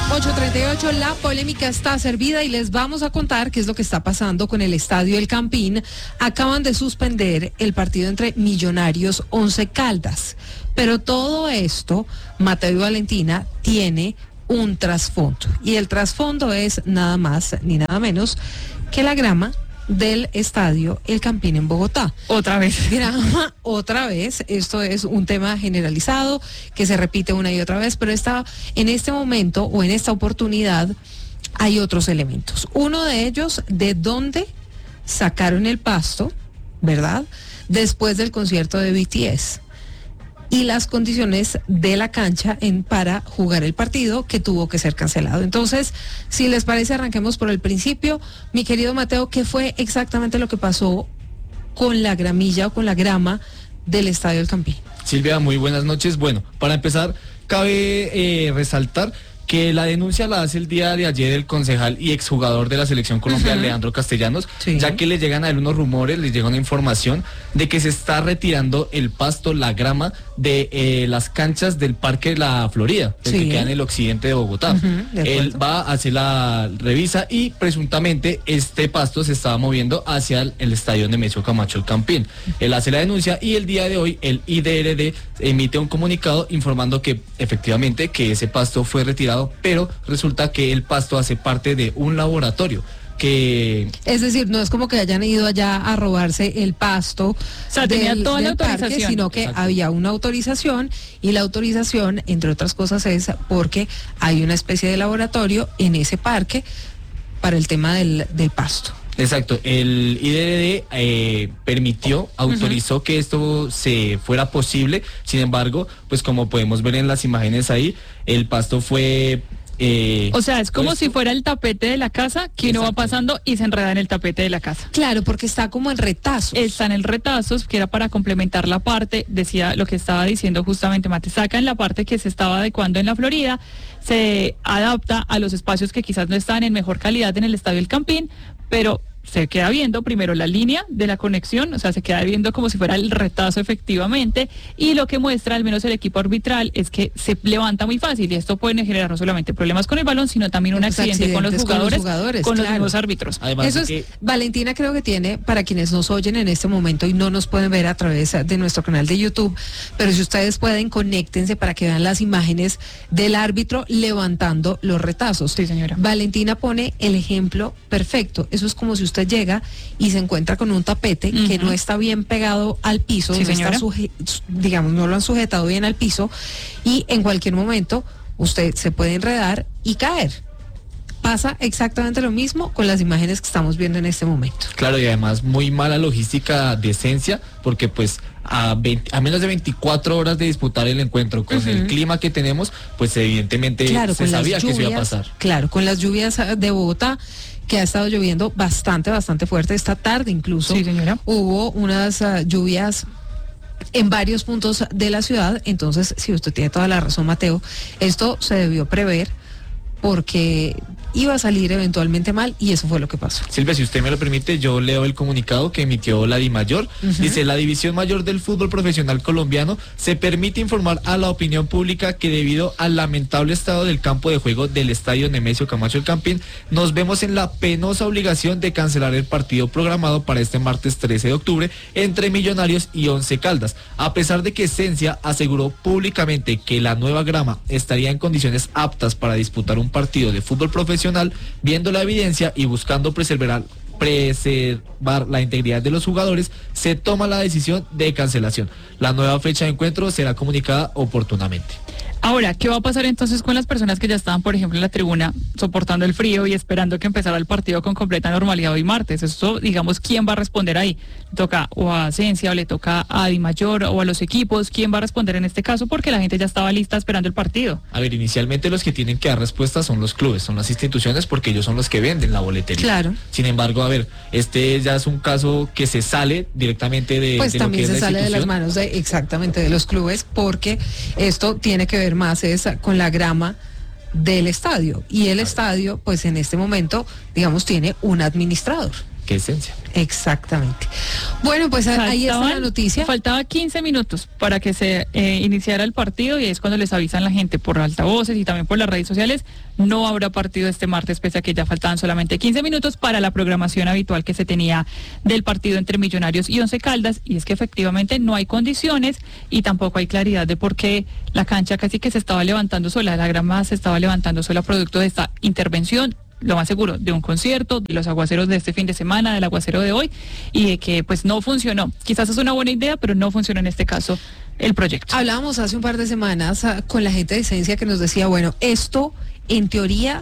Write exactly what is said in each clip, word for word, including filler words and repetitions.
ocho treinta y ocho, la polémica está servida y les vamos a contar qué es lo que está pasando con el estadio El Campín. Acaban de suspender el partido entre Millonarios Once Caldas, pero todo esto, Mateo y Valentina, tiene un trasfondo, y el trasfondo es nada más ni nada menos que la grama del estadio El Campín en Bogotá. Otra vez. Grama, otra vez. Esto es un tema generalizado que se repite una y otra vez, pero está, en este momento o en esta oportunidad hay otros elementos. Uno de ellos, de dónde sacaron el pasto, ¿verdad? Después del concierto de B T S. Y las condiciones de la cancha en, para jugar el partido, que tuvo que ser cancelado. Entonces, si les parece, arranquemos por el principio. Mi querido Mateo, ¿qué fue exactamente lo que pasó con la gramilla o con la grama del Estadio El Campín? Silvia, muy buenas noches. Bueno, para empezar, cabe eh, resaltar que la denuncia la hace el día de ayer el concejal y exjugador de la Selección Colombia, uh-huh. Leandro Castellanos, sí. Ya que le llegan a él unos rumores, les llega una información de que se está retirando el pasto, la grama de eh, las canchas del Parque La Florida, sí. Que queda en el occidente de Bogotá. Uh-huh, de él va a hacer la revisa y presuntamente este pasto se estaba moviendo hacia el, el estadio Nemesio Camacho El Campín. Él hace la denuncia y el día de hoy el I D R D emite un comunicado informando que efectivamente que ese pasto fue retirado, pero resulta que el pasto hace parte de un laboratorio que... Es decir, no es como que hayan ido allá a robarse el pasto, o sea, tenía del, toda la del autorización, parque, sino que exacto. Había una autorización, y la autorización, entre otras cosas, es porque hay una especie de laboratorio en ese parque para el tema del, del pasto. Exacto, el I D R D eh, permitió, autorizó uh-huh. que esto se fuera posible. Sin embargo, pues como podemos ver en las imágenes ahí, el pasto fue... Eh, o sea, es como puesto. Si fuera el tapete de la casa, que uno va pasando y se enreda en el tapete de la casa. Claro, porque está como en retazos. Está en el retazos, que era para complementar la parte, decía lo que estaba diciendo justamente Mate, sacan la parte que se estaba adecuando en la Florida, se adapta a los espacios que quizás no están en mejor calidad en el Estadio El Campín, pero se queda viendo primero la línea de la conexión, o sea, se queda viendo como si fuera el retazo efectivamente, y lo que muestra al menos el equipo arbitral es que se levanta muy fácil, y esto puede generar no solamente problemas con el balón, sino también un accidente con los jugadores, con los, jugadores, con claro. los mismos árbitros. Además, eso es, que... Valentina creo que tiene, para quienes nos oyen en este momento y no nos pueden ver a través de nuestro canal de YouTube, pero si ustedes pueden, conéctense para que vean las imágenes del árbitro levantando los retazos. Sí, señora. Valentina pone el ejemplo perfecto. Eso es como si usted llega y se encuentra con un tapete uh-huh. que no está bien pegado al piso, sí, no señora. está suje- digamos, no lo han sujetado bien al piso, y en cualquier momento usted se puede enredar y caer. Pasa exactamente lo mismo con las imágenes que estamos viendo en este momento. Claro, y además muy mala logística de esencia, porque pues a, veinte, a menos de veinticuatro horas de disputar el encuentro con uh-huh. el clima que tenemos, pues evidentemente claro, se sabía lluvias, que eso iba a pasar. Claro, con las lluvias de Bogotá, que ha estado lloviendo bastante, bastante fuerte. Esta tarde incluso sí, señora. Hubo unas uh, lluvias en varios puntos de la ciudad. Entonces, si usted tiene toda la razón, Mateo, esto se debió prever porque iba a salir eventualmente mal, y eso fue lo que pasó. Silvia, si usted me lo permite, yo leo el comunicado que emitió la DIMAYOR. Uh-huh. Dice: la División Mayor del Fútbol Profesional Colombiano se permite informar a la opinión pública que debido al lamentable estado del campo de juego del Estadio Nemesio Camacho El Campín, nos vemos en la penosa obligación de cancelar el partido programado para este martes trece de octubre entre Millonarios y Once Caldas, a pesar de que Esencia aseguró públicamente que la nueva grama estaría en condiciones aptas para disputar un partido de fútbol profesional. Viendo la evidencia y buscando preservar, preservar la integridad de los jugadores, se toma la decisión de cancelación. La nueva fecha de encuentro será comunicada oportunamente. Ahora, ¿qué va a pasar entonces con las personas que ya estaban, por ejemplo, en la tribuna soportando el frío y esperando que empezara el partido con completa normalidad hoy martes? Eso, digamos, ¿quién va a responder ahí? ¿Le toca o a Esencia, o le toca a DIMAYOR o a los equipos? ¿Quién va a responder en este caso? Porque la gente ya estaba lista esperando el partido. A ver, inicialmente los que tienen que dar respuestas son los clubes, son las instituciones, porque ellos son los que venden la boletería. Claro. Sin embargo, a ver, este ya es un caso que se sale directamente de, pues de lo que es la institución. Pues también se sale de las manos de, exactamente, de los clubes, porque esto tiene que ver más es con la grama del estadio, y el estadio pues en este momento digamos tiene un administrador. que Esencia. Exactamente. Bueno, pues Faltaban, ahí está la noticia. Faltaba quince minutos para que se eh, iniciara el partido y es cuando les avisan la gente por altavoces y también por las redes sociales, no habrá partido este martes, pese a que ya faltaban solamente quince minutos para la programación habitual que se tenía del partido entre Millonarios y Once Caldas, y es que efectivamente no hay condiciones y tampoco hay claridad de por qué la cancha casi que se estaba levantando sola, la grama se estaba levantando sola producto de esta intervención, lo más seguro, de un concierto, de los aguaceros de este fin de semana, del aguacero de hoy, y de que pues no funcionó. Quizás es una buena idea, pero no funcionó en este caso el proyecto. Hablábamos hace un par de semanas uh, con la gente de Esencia que nos decía, bueno, esto en teoría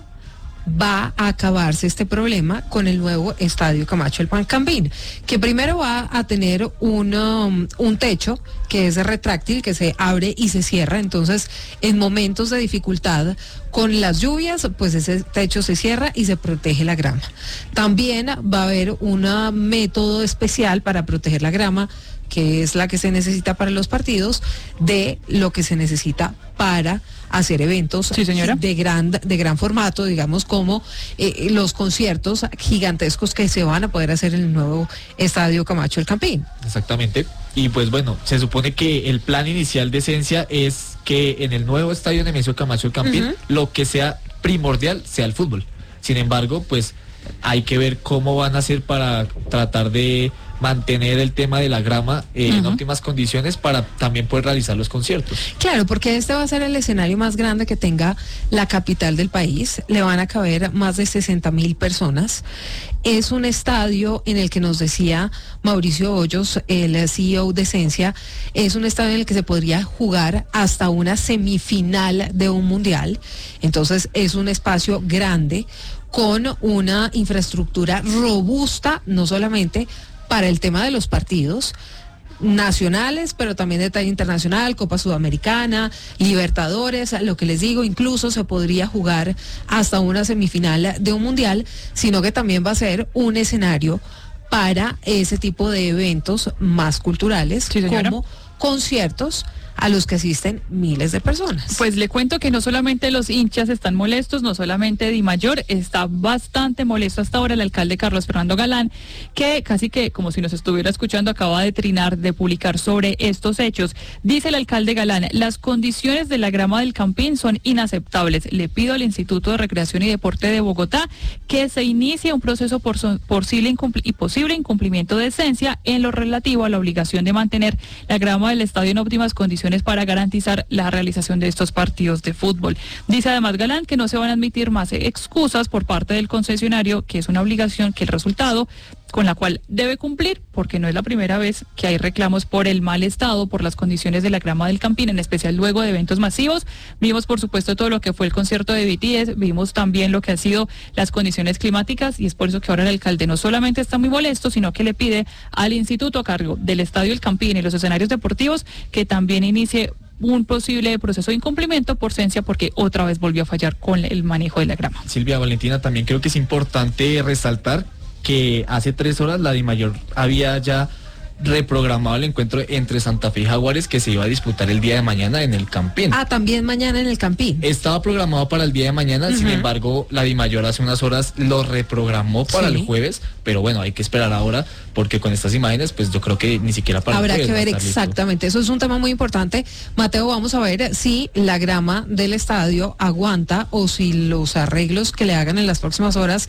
va a acabarse este problema con el nuevo Estadio Camacho El Campín, que primero va a tener un, um, un techo que es retráctil, que se abre y se cierra, entonces en momentos de dificultad con las lluvias, pues ese techo se cierra y se protege la grama. También va a haber un método especial para proteger la grama, que es la que se necesita para los partidos, de lo que se necesita para hacer eventos sí, señora. de gran de gran formato, digamos, como eh, los conciertos gigantescos que se van a poder hacer en el nuevo Estadio Camacho El Campín. Exactamente. Y pues bueno, se supone que el plan inicial de Esencia es que en el nuevo Estadio Nemesio Camacho El Campín, uh-huh, lo que sea primordial sea el fútbol. Sin embargo, pues hay que ver cómo van a hacer para tratar de mantener el tema de la grama eh, uh-huh. en óptimas condiciones para también poder realizar los conciertos. Claro, porque este va a ser el escenario más grande que tenga la capital del país. Le van a caber más de sesenta mil personas. Es un estadio en el que nos decía Mauricio Hoyos, el C E O de Esencia, es un estadio en el que se podría jugar hasta una semifinal de un mundial. Entonces es un espacio grande con una infraestructura robusta, no solamente para el tema de los partidos nacionales, pero también de talla internacional, Copa Sudamericana, Libertadores, lo que les digo, incluso se podría jugar hasta una semifinal de un mundial, sino que también va a ser un escenario para ese tipo de eventos más culturales, sí, como conciertos a los que asisten miles de personas. Pues le cuento que no solamente los hinchas están molestos, no solamente Di Mayor, está bastante molesto hasta ahora el alcalde Carlos Fernando Galán, que casi que como si nos estuviera escuchando acaba de trinar, de publicar sobre estos hechos. Dice el alcalde Galán, las condiciones de la grama del Campín son inaceptables. Le pido al Instituto de Recreación y Deporte de Bogotá que se inicie un proceso por so, posible incumpli- y posible incumplimiento de Esencia en lo relativo a la obligación de mantener la grama del estadio en óptimas condiciones para garantizar la realización de estos partidos de fútbol. Dice además Galán que no se van a admitir más excusas por parte del concesionario, que es una obligación que el resultado con la cual debe cumplir, porque no es la primera vez que hay reclamos por el mal estado, por las condiciones de la grama del Campín, en especial luego de eventos masivos. Vimos por supuesto todo lo que fue el concierto de B T S, vimos también lo que han sido las condiciones climáticas, y es por eso que ahora el alcalde no solamente está muy molesto, sino que le pide al instituto a cargo del Estadio El Campín y los escenarios deportivos que también inicie un posible proceso de incumplimiento por Esencia, porque otra vez volvió a fallar con el manejo de la grama. Silvia, Valentina, también creo que es importante resaltar que hace tres horas la Di Mayor había ya reprogramado el encuentro entre Santa Fe y Jaguares, que se iba a disputar el día de mañana en el Campín. Ah, también mañana en el Campín. Estaba programado para el día de mañana, uh-huh. sin embargo, la Di Mayor hace unas horas lo reprogramó para sí. el jueves, pero bueno, hay que esperar ahora, porque con estas imágenes, pues yo creo que ni siquiera para Habrá el jueves que ver exactamente, listo. Eso es un tema muy importante. Mateo, vamos a ver si la grama del estadio aguanta o si los arreglos que le hagan en las próximas horas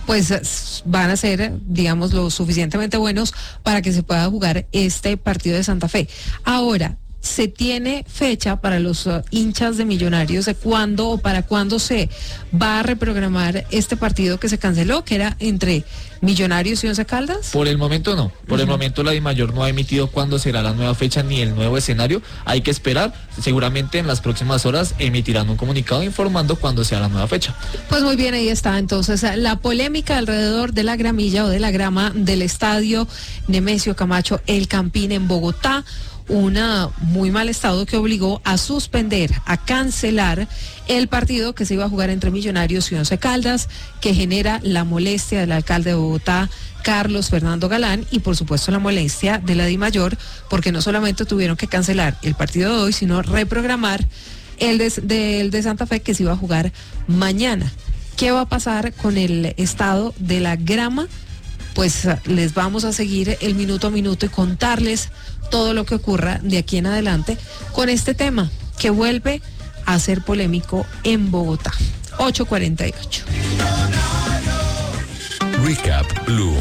pues van a ser, digamos, lo suficientemente buenos para que se pueda jugar este partido de Santa Fe. Ahora, ¿se tiene fecha para los uh, hinchas de Millonarios de cuándo o para cuándo se va a reprogramar este partido que se canceló, que era entre Millonarios y Once Caldas? Por el momento no, por uh-huh. el momento la Di Mayor no ha emitido cuándo será la nueva fecha ni el nuevo escenario. Hay que esperar, seguramente en las próximas horas emitirán un comunicado informando cuándo sea la nueva fecha. Pues muy bien, ahí está entonces la polémica alrededor de la gramilla o de la grama del estadio Nemesio Camacho El Campín en Bogotá. Un muy mal estado que obligó a suspender, a cancelar el partido que se iba a jugar entre Millonarios y Once Caldas, que genera la molestia del alcalde de Bogotá, Carlos Fernando Galán, y por supuesto la molestia de la Di Mayor, porque no solamente tuvieron que cancelar el partido de hoy, sino reprogramar el de, de, el de Santa Fe, que se iba a jugar mañana. ¿Qué va a pasar con el estado de la grama pues les vamos a seguir el minuto a minuto y contarles todo lo que ocurra de aquí en adelante con este tema que vuelve a ser polémico en Bogotá. ocho cuarenta y ocho. Recap Blue.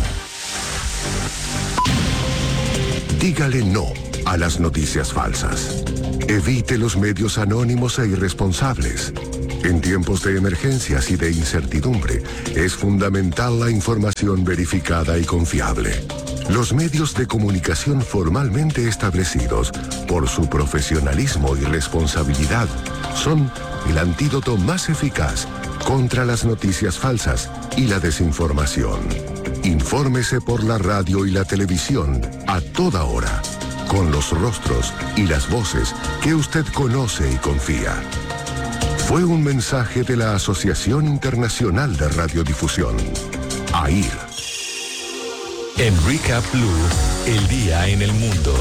Dígale no a las noticias falsas. Evite los medios anónimos e irresponsables. En tiempos de emergencias y de incertidumbre, es fundamental la información verificada y confiable. Los medios de comunicación formalmente establecidos por su profesionalismo y responsabilidad son el antídoto más eficaz contra las noticias falsas y la desinformación. Infórmese por la radio y la televisión a toda hora, con los rostros y las voces que usted conoce y confía. Fue un mensaje de la Asociación Internacional de Radiodifusión, A I R. En Recap Blue, el día en el mundo.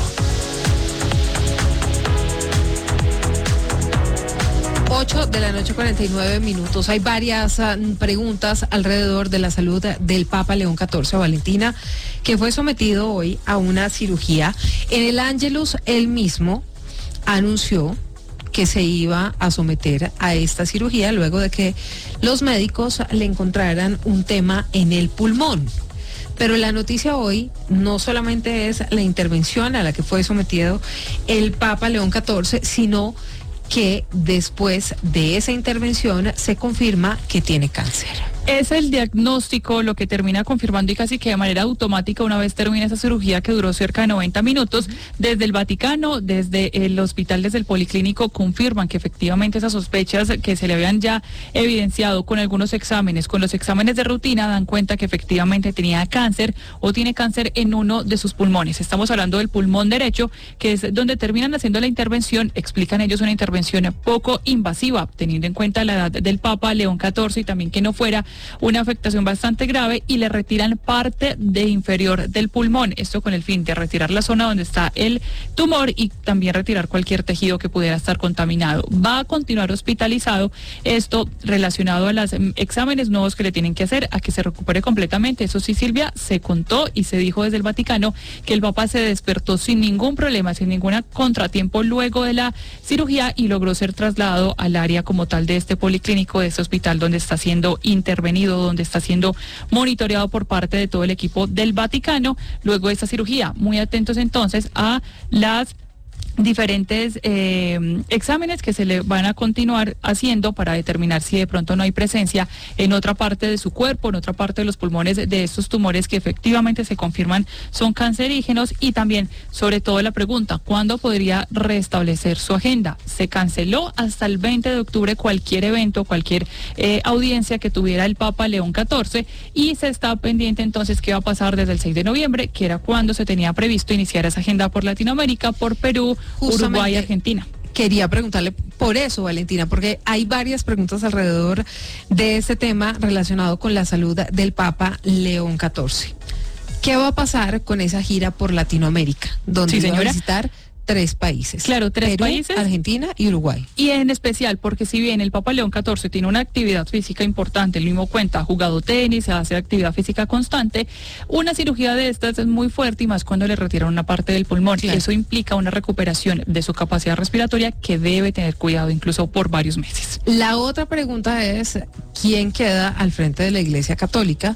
ocho de la noche, cuarenta y nueve minutos. Hay varias uh, preguntas alrededor de la salud del Papa León catorce, Valentina, que fue sometido hoy a una cirugía. En el Ángelus, él mismo anunció que se iba a someter a esta cirugía luego de que los médicos le encontraran un tema en el pulmón. Pero la noticia hoy no solamente es la intervención a la que fue sometido el Papa León catorce, sino que después de esa intervención se confirma que tiene cáncer. Es el diagnóstico lo que termina confirmando y casi que de manera automática una vez termina esa cirugía que duró cerca de noventa minutos. Desde el Vaticano, desde el hospital, desde el Policlínico, confirman que efectivamente esas sospechas que se le habían ya evidenciado con algunos exámenes, con los exámenes de rutina, dan cuenta que efectivamente tenía cáncer o tiene cáncer en uno de sus pulmones. Estamos hablando del pulmón derecho, que es donde terminan haciendo la intervención. Explican ellos una intervención poco invasiva, teniendo en cuenta la edad del Papa León catorce y también que no fuera una afectación bastante grave, y le retiran parte de inferior del pulmón, esto con el fin de retirar la zona donde está el tumor y también retirar cualquier tejido que pudiera estar contaminado. Va a continuar hospitalizado, esto relacionado a los exámenes nuevos que le tienen que hacer a que se recupere completamente. Eso sí, Silvia, se contó y se dijo desde el Vaticano que el Papa se despertó sin ningún problema, sin ningún contratiempo luego de la cirugía y logró ser trasladado al área como tal de este policlínico, de este hospital donde está siendo intervenido, donde está siendo monitoreado por parte de todo el equipo del Vaticano luego de esta cirugía. Muy atentos entonces a las diferentes eh, exámenes que se le van a continuar haciendo para determinar si de pronto no hay presencia en otra parte de su cuerpo, en otra parte de los pulmones de estos tumores que efectivamente se confirman son cancerígenos. Y también, sobre todo, la pregunta, ¿cuándo podría restablecer su agenda? Se canceló hasta el veinte de octubre cualquier evento, cualquier eh, audiencia que tuviera el Papa León catorce, y se está pendiente entonces qué va a pasar desde el seis de noviembre, que era cuando se tenía previsto iniciar esa agenda por Latinoamérica, por Perú, justamente Uruguay y Argentina. Quería preguntarle por eso, Valentina, porque hay varias preguntas alrededor de este tema relacionado con la salud del Papa León catorce. ¿Qué va a pasar con esa gira por Latinoamérica, donde sí, va a visitar tres países? Claro, tres Perú, países. Argentina y Uruguay. Y en especial porque si bien el Papa León catorce tiene una actividad física importante, él mismo cuenta, ha jugado tenis, hace actividad física constante, una cirugía de estas es muy fuerte y más cuando le retiran una parte del pulmón. Claro. Eso implica una recuperación de su capacidad respiratoria que debe tener cuidado incluso por varios meses. La otra pregunta es, ¿quién queda al frente de la Iglesia Católica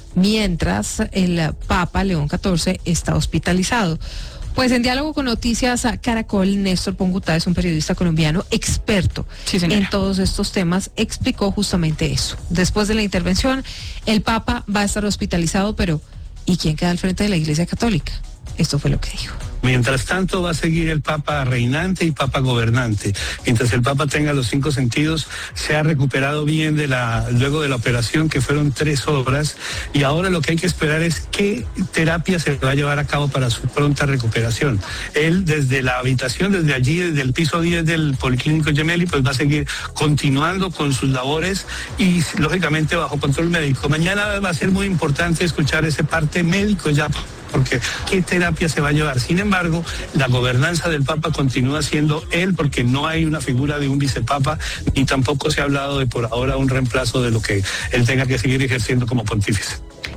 mientras el Papa León catorce está hospitalizado? Pues en diálogo con Noticias Caracol, Néstor Pongutá es un periodista colombiano experto sí, en todos estos temas, explicó justamente eso. Después de la intervención, el Papa va a estar hospitalizado, pero ¿y quién queda al frente de la Iglesia Católica? Esto fue lo que dijo. Mientras tanto va a seguir el Papa reinante y Papa gobernante. Mientras el Papa tenga los cinco sentidos, se ha recuperado bien de la luego de la operación, que fueron tres horas, y ahora lo que hay que esperar es qué terapia se va a llevar a cabo para su pronta recuperación. Él desde la habitación, desde allí, desde el piso diez del Policlínico Gemelli, pues va a seguir continuando con sus labores y lógicamente bajo control médico. Mañana va a ser muy importante escuchar ese parte médico ya, porque qué terapia se va a llevar. Sin embargo, la gobernanza del Papa continúa siendo él, porque no hay una figura de un vicepapa, ni tampoco se ha hablado de por ahora un reemplazo de lo que él tenga que seguir ejerciendo como pontífice.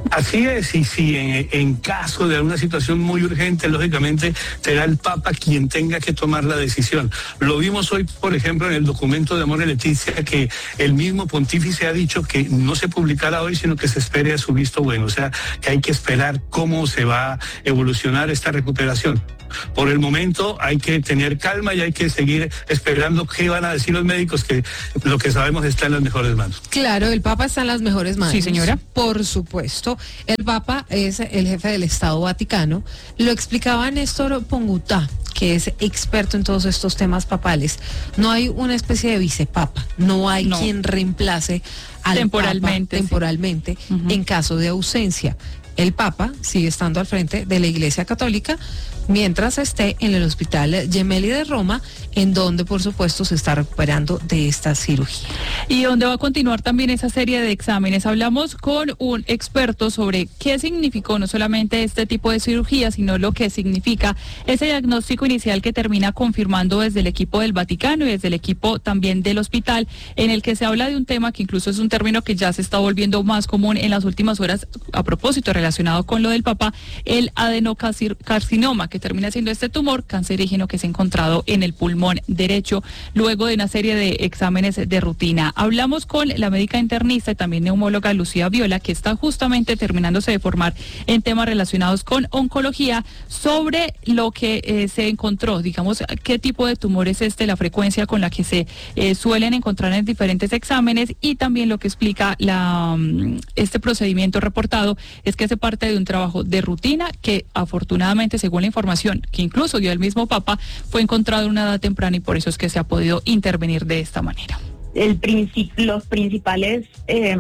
Así es, y si en, en caso de alguna situación muy urgente, lógicamente será el Papa quien tenga que tomar la decisión. Lo vimos hoy, por ejemplo, en el documento de Amor y Leticia, que el mismo pontífice ha dicho que no se publicará hoy, sino que se espere a su visto bueno. O sea, que hay que esperar cómo se va a evolucionar esta recuperación. Por el momento hay que tener calma y hay que seguir esperando qué van a decir los médicos, que lo que sabemos está en las mejores manos. Claro, el Papa está en las mejores manos. Sí, señora. Por supuesto. El Papa es el jefe del Estado Vaticano. Lo explicaba Néstor Pongutá, que es experto en todos estos temas papales. No hay una especie de vicepapa, no hay no. quien reemplace al temporalmente, Papa temporalmente sí. uh-huh. en caso de ausencia. El Papa sigue estando al frente de la Iglesia Católica mientras esté en el Hospital Gemelli de Roma, en donde por supuesto se está recuperando de esta cirugía. Y donde va a continuar también esa serie de exámenes. Hablamos con un experto sobre qué significó no solamente este tipo de cirugía, sino lo que significa ese diagnóstico inicial que termina confirmando desde el equipo del Vaticano y desde el equipo también del hospital, en el que se habla de un tema que incluso es un término que ya se está volviendo más común en las últimas horas, a propósito relacionado con lo del Papa, el adenocarcinoma, que termina siendo este tumor cancerígeno que se ha encontrado en el pulmón derecho luego de una serie de exámenes de rutina. Hablamos con la médica internista y también neumóloga Lucía Viola, que está justamente terminándose de formar en temas relacionados con oncología, sobre lo que eh, se encontró, digamos, qué tipo de tumor es este, la frecuencia con la que se eh, suelen encontrar en diferentes exámenes, y también lo que explica la, este procedimiento reportado es que hace parte de un trabajo de rutina que afortunadamente, según la información que incluso dio el mismo Papa, fue encontrado en una edad temprana y por eso es que se ha podido intervenir de esta manera. El princip- los principales eh,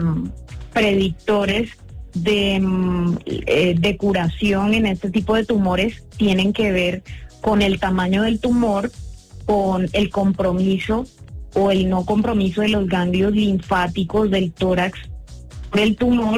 predictores de, eh, de curación en este tipo de tumores tienen que ver con el tamaño del tumor, con el compromiso o el no compromiso de los ganglios linfáticos del tórax del tumor,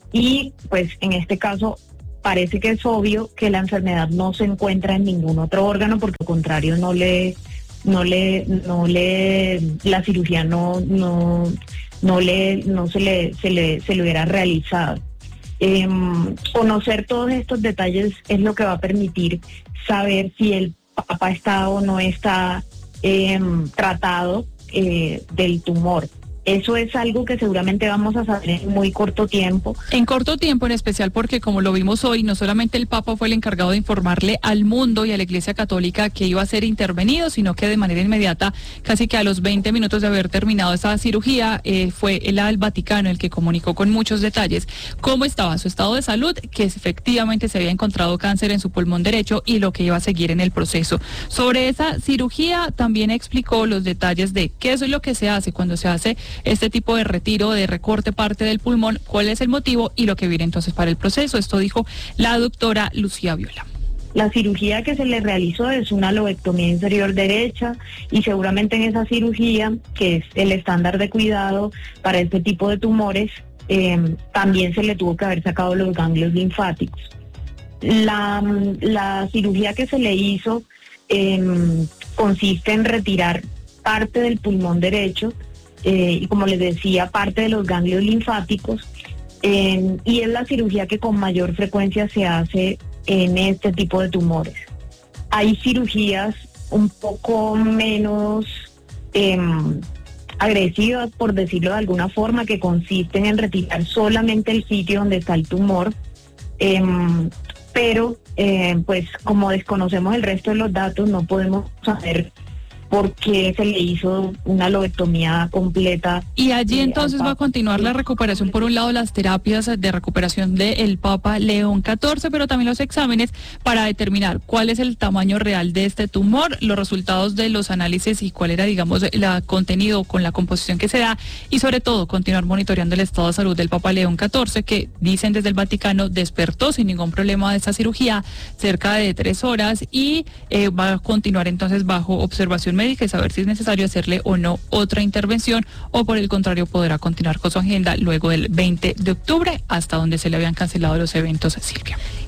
y pues en este caso parece que es obvio que la enfermedad no se encuentra en ningún otro órgano, porque al contrario no le, no le, no le, la cirugía no, no, no le, no se le, se le, se le hubiera realizado. Eh, conocer todos estos detalles es lo que va a permitir saber si el Papa está o no está eh, tratado eh, del tumor. Eso es algo que seguramente vamos a saber en muy corto tiempo. En corto tiempo, en especial porque, como lo vimos hoy, no solamente el Papa fue el encargado de informarle al mundo y a la Iglesia Católica que iba a ser intervenido, sino que de manera inmediata, casi que a los veinte minutos de haber terminado esa cirugía, eh, fue el al Vaticano el que comunicó con muchos detalles cómo estaba su estado de salud, que efectivamente se había encontrado cáncer en su pulmón derecho y lo que iba a seguir en el proceso. Sobre esa cirugía también explicó los detalles de qué es lo que se hace cuando se hace este tipo de retiro, de recorte parte del pulmón, cuál es el motivo y lo que viene entonces para el proceso. Esto dijo la doctora Lucía Viola. La cirugía que se le realizó es una lobectomía inferior derecha, y seguramente en esa cirugía, que es el estándar de cuidado para este tipo de tumores, eh, también se le tuvo que haber sacado los ganglios linfáticos. La, la cirugía que se le hizo eh, consiste en retirar parte del pulmón derecho, Eh, y como les decía, parte de los ganglios linfáticos, eh, y es la cirugía que con mayor frecuencia se hace en este tipo de tumores. Hay cirugías un poco menos eh, agresivas, por decirlo de alguna forma, que consisten en retirar solamente el sitio donde está el tumor, eh, pero eh, pues como desconocemos el resto de los datos, no podemos saber por qué se le hizo una lobectomía completa. Y allí entonces va a continuar la recuperación, por un lado las terapias de recuperación del Papa León catorce, pero también los exámenes para determinar cuál es el tamaño real de este tumor, los resultados de los análisis y cuál era, digamos, el contenido con la composición que se da, y sobre todo continuar monitoreando el estado de salud del Papa León catorce, que dicen desde el Vaticano despertó sin ningún problema de esta cirugía cerca de tres horas y eh, va a continuar entonces bajo observación médica y saber si es necesario hacerle o no otra intervención, o por el contrario podrá continuar con su agenda luego del veinte de octubre, hasta donde se le habían cancelado los eventos, Silvia.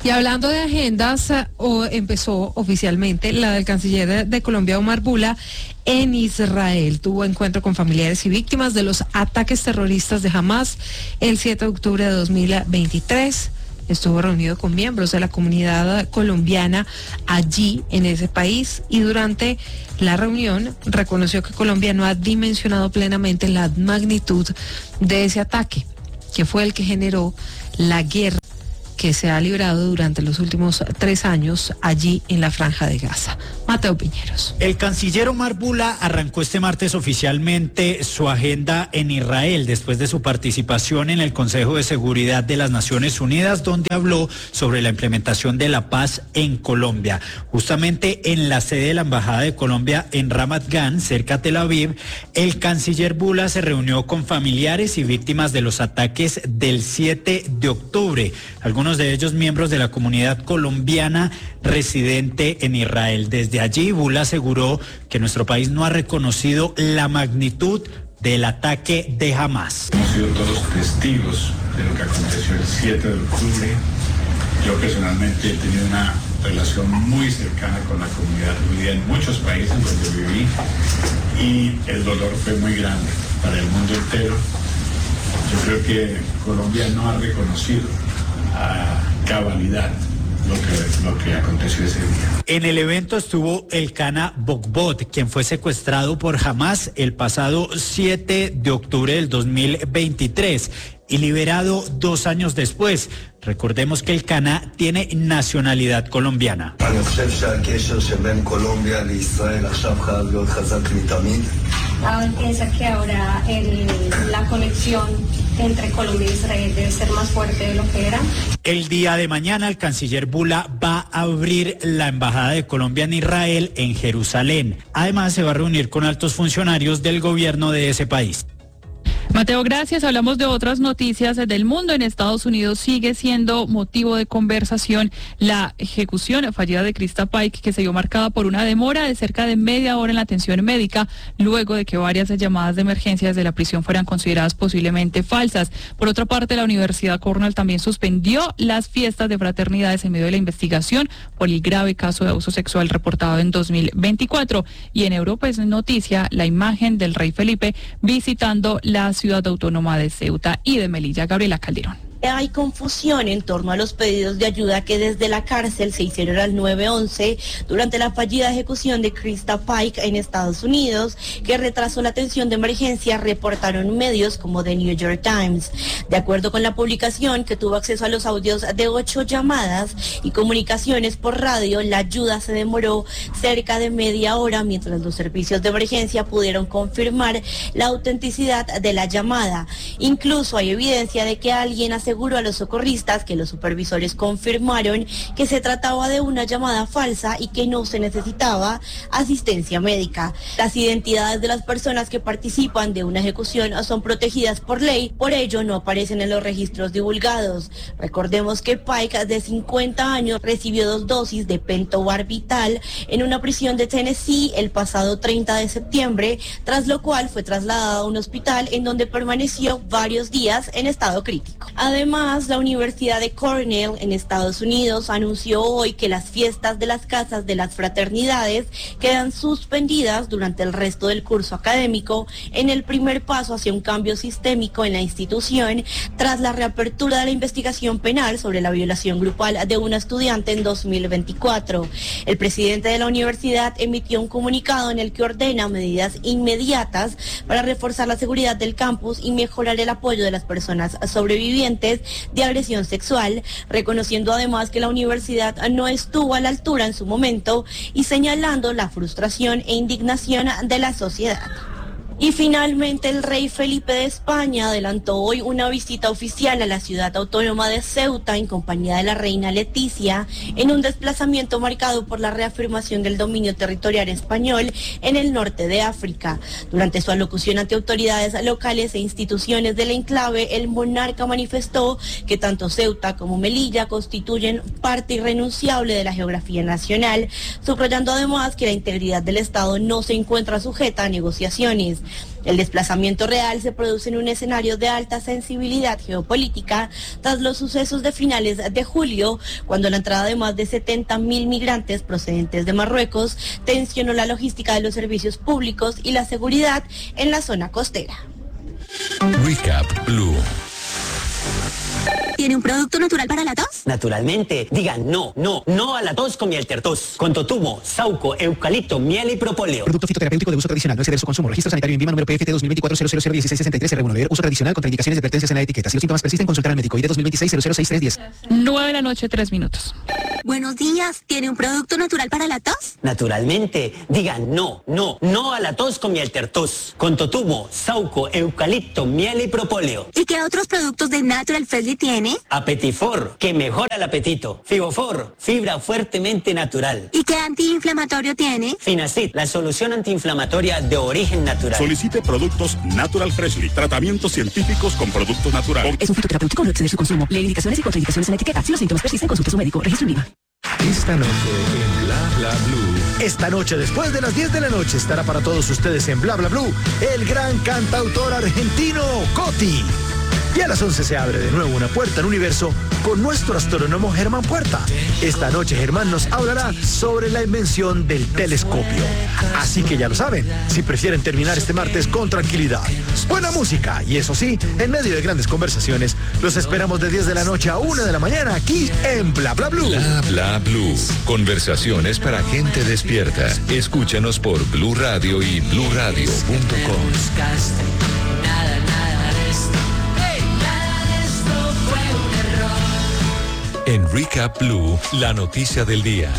Y hablando de agendas, o empezó oficialmente la del canciller de Colombia, Omar Bula, en Israel. Tuvo encuentro con familiares y víctimas de los ataques terroristas de Hamas el siete de octubre de dos mil veintitrés. Estuvo reunido con miembros de la comunidad colombiana allí en ese país y durante la reunión reconoció que Colombia no ha dimensionado plenamente la magnitud de ese ataque, que fue el que generó la guerra que se ha librado durante los últimos tres años allí en la Franja de Gaza. Mateo Piñeros. El canciller Omar Bula arrancó este martes oficialmente su agenda en Israel después de su participación en el Consejo de Seguridad de las Naciones Unidas, donde habló sobre la implementación de la paz en Colombia. Justamente en la sede de la Embajada de Colombia en Ramat Gan, cerca a Tel Aviv, el canciller Bula se reunió con familiares y víctimas de los ataques del siete de octubre. Algunos de ellos miembros de la comunidad colombiana residente en Israel. Desde allí, Bula aseguró que nuestro país no ha reconocido la magnitud del ataque de Hamas. Hemos sido todos testigos de lo que aconteció el siete de octubre. Yo personalmente he tenido una relación muy cercana con la comunidad judía en muchos países donde viví y el dolor fue muy grande para el mundo entero. Yo creo que Colombia no ha reconocido a cabalidad lo que, lo que aconteció ese día. En el evento estuvo el Cana Bogbot, quien fue secuestrado por Hamas el pasado siete de octubre del dos mil veintitrés y liberado dos años después. Recordemos que el Cana tiene nacionalidad colombiana. piensa que ahora el, la conexión entre Colombia e Israel debe ser más fuerte de lo que era. El día de mañana el canciller Bula va a abrir la Embajada de Colombia en Israel en Jerusalén. Además se va a reunir con altos funcionarios del gobierno de ese país. Mateo, gracias. Hablamos de otras noticias del mundo. En Estados Unidos sigue siendo motivo de conversación la ejecución fallida de Krista Pike, que se vio marcada por una demora de cerca de media hora en la atención médica, luego de que varias llamadas de emergencia desde la prisión fueran consideradas posiblemente falsas. Por otra parte, la Universidad Cornell también suspendió las fiestas de fraternidades en medio de la investigación por el grave caso de abuso sexual reportado en dos mil veinticuatro. Y en Europa es noticia la imagen del rey Felipe visitando la ciudad autónoma de Ceuta y de Melilla. Gabriela Calderón. Hay confusión en torno a los pedidos de ayuda que desde la cárcel se hicieron al nueve once durante la fallida ejecución de Krista Pike en Estados Unidos, que retrasó la atención de emergencia, reportaron medios como The New York Times. De acuerdo con la publicación, que tuvo acceso a los audios de ocho llamadas y comunicaciones por radio, la ayuda se demoró cerca de media hora mientras los servicios de emergencia pudieron confirmar la autenticidad de la llamada. Incluso hay evidencia de que alguien aseguró a los socorristas que los supervisores confirmaron que se trataba de una llamada falsa y que no se necesitaba asistencia médica. Las identidades de las personas que participan de una ejecución son protegidas por ley, por ello no aparecen en los registros divulgados. Recordemos que Pike, de cincuenta años, recibió dos dosis de pentobarbital en una prisión de Tennessee el pasado treinta de septiembre, tras lo cual fue trasladada a un hospital en donde permaneció varios días en estado crítico. Además, la Universidad de Cornell en Estados Unidos anunció hoy que las fiestas de las casas de las fraternidades quedan suspendidas durante el resto del curso académico, en el primer paso hacia un cambio sistémico en la institución tras la reapertura de la investigación penal sobre la violación grupal de una estudiante en dos mil veinticuatro. El presidente de la universidad emitió un comunicado en el que ordena medidas inmediatas para reforzar la seguridad del campus y mejorar el apoyo de las personas sobrevivientes de agresión sexual, reconociendo además que la universidad no estuvo a la altura en su momento y señalando la frustración e indignación de la sociedad. Y finalmente el rey Felipe de España adelantó hoy una visita oficial a la ciudad autónoma de Ceuta en compañía de la reina Leticia, en un desplazamiento marcado por la reafirmación del dominio territorial español en el norte de África. Durante su alocución ante autoridades locales e instituciones del enclave, el monarca manifestó que tanto Ceuta como Melilla constituyen parte irrenunciable de la geografía nacional, subrayando además que la integridad del Estado no se encuentra sujeta a negociaciones. El desplazamiento real se produce en un escenario de alta sensibilidad geopolítica tras los sucesos de finales de julio, cuando la entrada de más de setenta mil migrantes procedentes de Marruecos tensionó la logística de los servicios públicos y la seguridad en la zona costera. Recap Blue. ¿Tiene un producto natural para la tos? Naturalmente. Digan no, no, no a la tos con Mieltertos. Con totumo, sauco, eucalipto, miel y propóleo. Producto fitoterapéutico de uso tradicional. No exceder su consumo. Registro sanitario en Vima número P F T dos mil veinticuatro cero cero cero dieciséis sesenta y tres R uno. Uso tradicional con indicaciones y advertencias en la etiqueta. Si los síntomas persisten, consultar al médico. I D dos mil veintiséis cero cero seis tres diez. nueve de la noche, tres minutos. Buenos días. ¿Tiene un producto natural para la tos? Naturalmente. Digan no, no, no a la tos con Mieltertos. Con totumo, sauco, eucalipto, miel y propóleo. ¿Y qué otros productos de Natural Freshly tiene? Apetifor, que mejora el apetito. Fibofor, fibra fuertemente natural. ¿Y qué antiinflamatorio tiene? Finacid, la solución antiinflamatoria de origen natural. Solicite productos Natural Freshly, tratamientos científicos con productos naturales. Es un fitoterapéutico, no exceder su consumo. Lee indicaciones y contraindicaciones en la etiqueta. Si los síntomas persisten, consulte a su médico. Registro en Vima. Esta noche en Bla Bla Blue. Esta noche, después de las diez de la noche, estará para todos ustedes en Bla Bla Blue el gran cantautor argentino Coti. Y a las once se abre de nuevo una puerta al universo con nuestro astrónomo Germán Puerta. Esta noche Germán nos hablará sobre la invención del telescopio. Así que ya lo saben, si prefieren terminar este martes con tranquilidad, buena música y eso sí, en medio de grandes conversaciones, los esperamos de diez de la noche a una de la mañana aquí en Bla Bla Blue. Bla Bla Blue. Conversaciones para gente despierta. Escúchanos por Blue Radio y blue radio punto com. En Recap Blue, la noticia del día.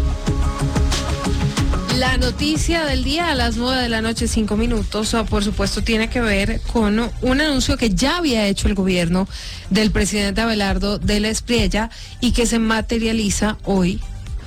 La noticia del día a las nueve de la noche, cinco minutos, por supuesto tiene que ver con un anuncio que ya había hecho el gobierno del presidente Abelardo de la Espriella y que se materializa hoy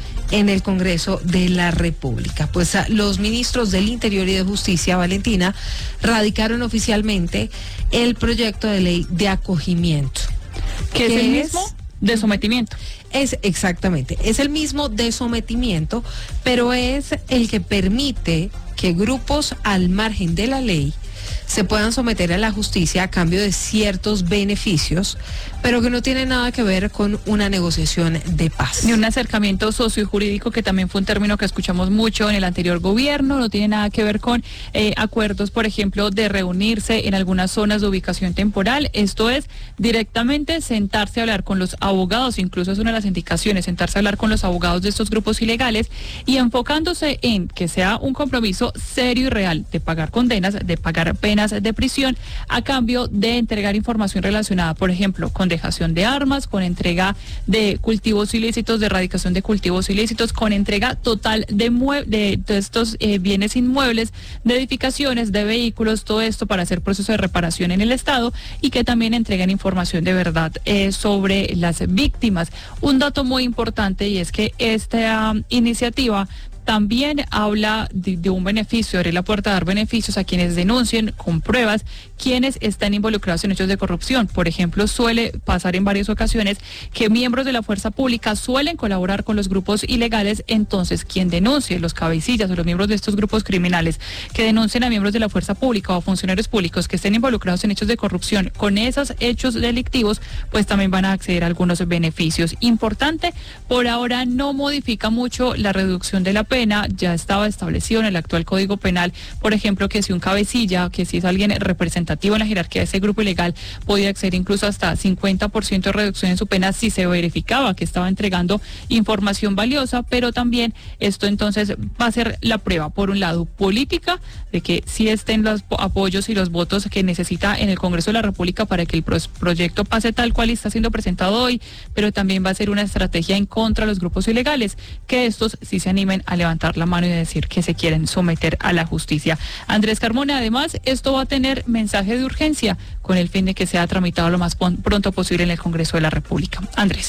en el Congreso de la República. Pues los ministros del Interior y de Justicia, Valentina, radicaron oficialmente el proyecto de ley de acogimiento. ¿Qué es el mismo? De sometimiento. Es exactamente, es el mismo de sometimiento, pero es el que permite que grupos al margen de la ley se puedan someter a la justicia a cambio de ciertos beneficios, pero que no tiene nada que ver con una negociación de paz. Ni un acercamiento sociojurídico, que también fue un término que escuchamos mucho en el anterior gobierno, no tiene nada que ver con eh, acuerdos, por ejemplo, de reunirse en algunas zonas de ubicación temporal. Esto es directamente sentarse a hablar con los abogados, incluso es una de las indicaciones, sentarse a hablar con los abogados de estos grupos ilegales y enfocándose en que sea un compromiso serio y real de pagar condenas, de pagar penas de prisión a cambio de entregar información relacionada, por ejemplo, con dejación de armas, con entrega de cultivos ilícitos, de erradicación de cultivos ilícitos, con entrega total de, de, de estos eh, bienes inmuebles, de edificaciones, de vehículos, todo esto para hacer proceso de reparación en el Estado y que también entreguen información de verdad eh, sobre las víctimas. Un dato muy importante y es que esta um, iniciativa también habla de, de un beneficio, abre la puerta a dar beneficios a quienes denuncien con pruebas quienes están involucrados en hechos de corrupción. Por ejemplo, suele pasar en varias ocasiones que miembros de la fuerza pública suelen colaborar con los grupos ilegales, entonces quien denuncie, los cabecillas o los miembros de estos grupos criminales que denuncien a miembros de la fuerza pública o a funcionarios públicos que estén involucrados en hechos de corrupción con esos hechos delictivos, pues también van a acceder a algunos beneficios. Importante, por ahora no modifica mucho la reducción de la pena, ya estaba establecido en el actual Código Penal, por ejemplo, que si un cabecilla, que si es alguien representativo en la jerarquía de ese grupo ilegal, podía acceder incluso hasta cincuenta por ciento de reducción en su pena si se verificaba que estaba entregando información valiosa, pero también esto entonces va a ser la prueba, por un lado, política, de que sí estén los apoyos y los votos que necesita en el Congreso de la República para que el pro proyecto pase tal cual está siendo presentado hoy, pero también va a ser una estrategia en contra de los grupos ilegales, que estos sí se animen a levantar la mano y decir que se quieren someter a la justicia. Andrés Carmona, además, esto va a tener mensaje de urgencia con el fin de que sea tramitado lo más pronto posible en el Congreso de la República. Andrés.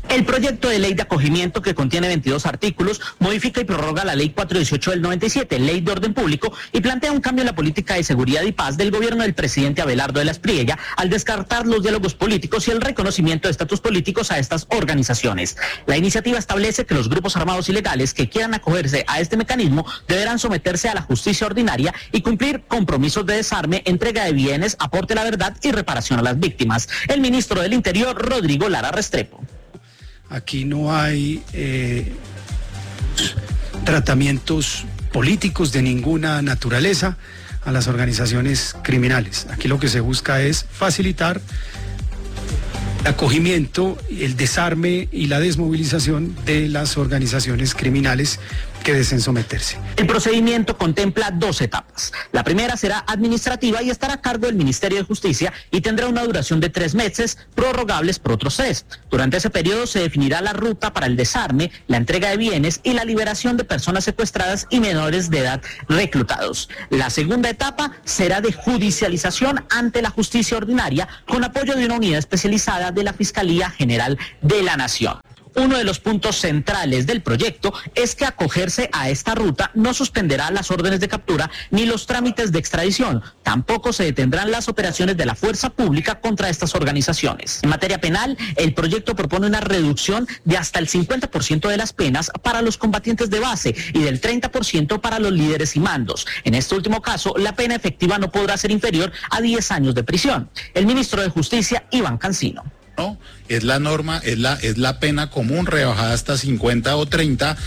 El proyecto de ley de acogimiento, que contiene veintidós artículos, modifica y prorroga la ley cuatrocientos dieciocho del noventa y siete, Ley de Orden Público, y plantea un cambio en la política de seguridad y paz del gobierno del presidente Abelardo de la Espriella al descartar los diálogos políticos y el reconocimiento de estatus políticos a estas organizaciones. La iniciativa establece que los grupos armados ilegales que quieran acogerse a este mecanismo deberán someterse a la justicia ordinaria y cumplir compromisos de desarme, entrega de bienes, aporte a la verdad y reparación a las víctimas. El ministro del Interior, Rodrigo Lara Restrepo. Aquí no hay eh, tratamientos políticos de ninguna naturaleza a las organizaciones criminales. Aquí lo que se busca es facilitar el acogimiento, el desarme y la desmovilización de las organizaciones criminales que deseen someterse. El procedimiento contempla dos etapas. La primera será administrativa y estará a cargo del Ministerio de Justicia y tendrá una duración de tres meses, prorrogables por otros tres. Durante ese periodo se definirá la ruta para el desarme, la entrega de bienes y la liberación de personas secuestradas y menores de edad reclutados. La segunda etapa será de judicialización ante la justicia ordinaria con apoyo de una unidad especializada de la Fiscalía General de la Nación. Uno de los puntos centrales del proyecto es que acogerse a esta ruta no suspenderá las órdenes de captura ni los trámites de extradición. Tampoco se detendrán las operaciones de la fuerza pública contra estas organizaciones. En materia penal, el proyecto propone una reducción de hasta el cincuenta por ciento de las penas para los combatientes de base y del treinta por ciento para los líderes y mandos. En este último caso, la pena efectiva no podrá ser inferior a diez años de prisión. El ministro de Justicia, Iván Cancino. ¿no? Es la norma, es la, es la pena común rebajada hasta cincuenta o treinta